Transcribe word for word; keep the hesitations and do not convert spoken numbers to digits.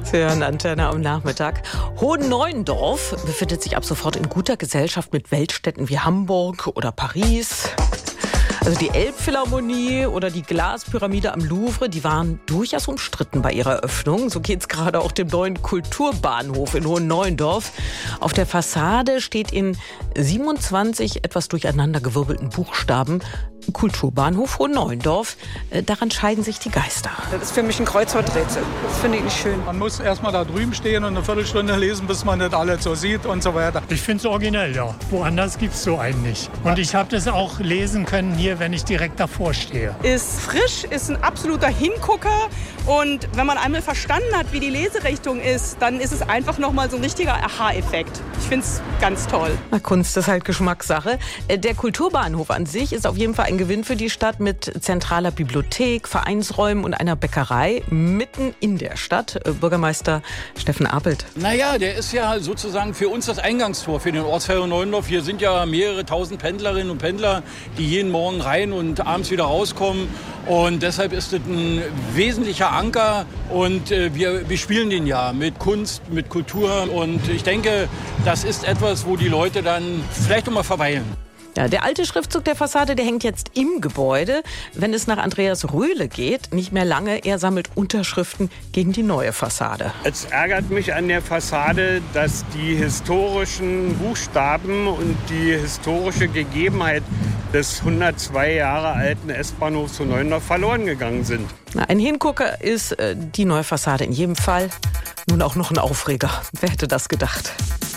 Sie hören Antenne am Nachmittag. Hohenneuendorf befindet sich ab sofort in guter Gesellschaft mit Weltstädten wie Hamburg oder Paris. Also die Elbphilharmonie oder die Glaspyramide am Louvre, die waren durchaus umstritten bei ihrer Eröffnung. So geht es gerade auch dem neuen Kulturbahnhof in Hohenneuendorf. Auf der Fassade steht in siebenundzwanzig etwas durcheinandergewirbelten Buchstaben Kulturbahnhof Hohenneuendorf. Daran scheiden sich die Geister. Das ist für mich ein Kreuzworträtsel. Das finde ich nicht schön. Man muss erst mal da drüben stehen und eine Viertelstunde lesen, bis man das alles so sieht und so weiter. Ich finde es originell, ja. Woanders gibt es so einen nicht. Und ich habe das auch lesen können hier, wenn ich direkt davor stehe. Ist frisch, ist ein absoluter Hingucker. Und wenn man einmal verstanden hat, wie die Leserichtung ist, dann ist es einfach nochmal so ein richtiger Aha-Effekt. Ich finde es ganz toll. Na, Kunst ist halt Geschmackssache. Der Kulturbahnhof an sich ist auf jeden Fall ein Gewinn für die Stadt mit zentraler Bibliothek, Vereinsräumen und einer Bäckerei mitten in der Stadt. Bürgermeister Steffen Apelt. Naja, der ist ja sozusagen für uns das Eingangstor für den Ortsteil Hohenneuendorf. Hier sind ja mehrere tausend Pendlerinnen und Pendler, die jeden Morgen rein und abends wieder rauskommen. Und deshalb ist es ein wesentlicher Anker und äh, wir, wir spielen den ja mit Kunst, mit Kultur. Und ich denke, das ist etwas, wo die Leute dann vielleicht auch mal verweilen. Ja, der alte Schriftzug der Fassade, der hängt jetzt im Gebäude. Wenn es nach Andreas Röhle geht, nicht mehr lange, er sammelt Unterschriften gegen die neue Fassade. Es ärgert mich an der Fassade, dass die historischen Buchstaben und die historische Gegebenheit des hundertzwei Jahre alten S-Bahnhofs Hohenneuendorf verloren gegangen sind. Na, ein Hingucker ist äh, die neue Fassade in jedem Fall. Nun auch noch ein Aufreger. Wer hätte das gedacht?